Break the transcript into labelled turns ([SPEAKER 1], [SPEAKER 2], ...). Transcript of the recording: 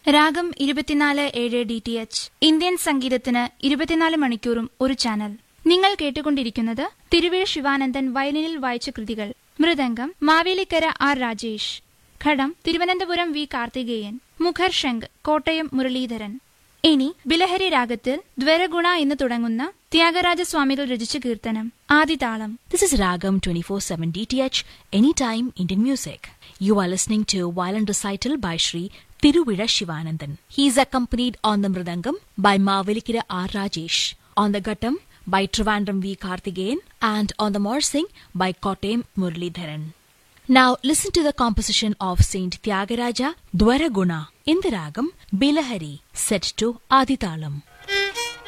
[SPEAKER 1] രാഗം 24/7 DTH Indian സംഗീതത്തിന് 24 മണിക്കൂറും ഒരു ചാനൽ. നിങ്ങൾ കേട്ടുകൊണ്ടിരിക്കുന്നത് തിരുവേഴ് ശിവാനന്ദൻ വയലിനിൽ വായിച്ച കൃതികൾ. മൃദംഗം മാവേലിക്കര ആർ രാജേഷ്, ഘടം തിരുവനന്തപുരം വി കാർത്തികേയൻ, മുഖർ ശംഖ് കോട്ടയം മുരളീധരൻ. ഇനി ബിലഹരി രാഗത്തിൽ ദ്വരഗുണ എന്ന് തുടങ്ങുന്ന ത്യാഗരാജസ്വാമികൾ രചിച്ച കീർത്തനം, ആദിതാളം.
[SPEAKER 2] This is Ragam 24/7 DTH, anytime Indian music. You are listening to violin recital by Sri Tiruvira Shivanandan. He is accompanied on the mridangam by Mavelikira R. Rajesh, on the ghattam by Trivandrum V. Karthigeyan, and on the morsing by Kottayam Muralidharan. Now listen to the composition of Saint Tyagaraja Dwaraguna in the Ragam Bilahari, set to Adithalam.